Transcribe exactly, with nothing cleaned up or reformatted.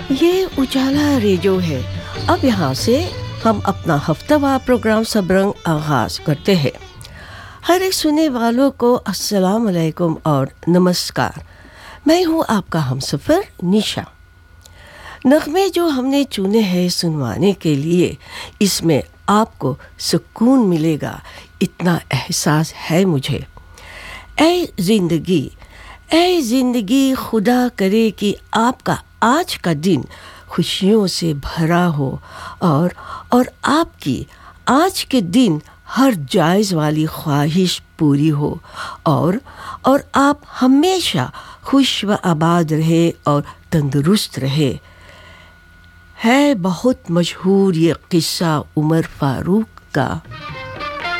ये उजाला रेडियो है। अब यहाँ से हम अपना हफ्तावार प्रोग्राम सबरंग आगाज करते हैं। हर एक सुनने वालों को अस्सलाम वालेकुम और नमस्कार। मैं हूँ आपका हमसफ़र निशा। नगमे जो हमने चुने हैं सुनवाने के लिए, इसमें आपको सुकून मिलेगा, इतना एहसास है मुझे। ऐ ज़िंदगी, ऐ ज़िंदगी, खुदा करे कि आपका आज का दिन खुशियों से भरा हो और और आपकी आज के दिन हर जायज़ वाली ख्वाहिश पूरी हो और और आप हमेशा खुश व आबाद रहे और तंदुरुस्त रहे। है बहुत मशहूर ये किस्सा उमर फारूक का।